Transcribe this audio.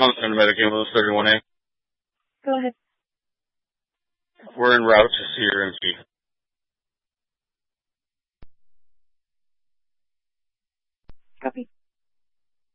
Mountain Medic 31A. Go ahead. We're en route to see your MC. Copy.